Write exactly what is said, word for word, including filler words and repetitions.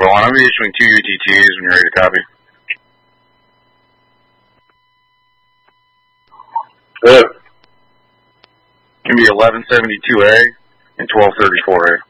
on. I'm issuing two U T Ts when you're ready to copy. Good. Can be eleven seventy-two A and twelve thirty-four A.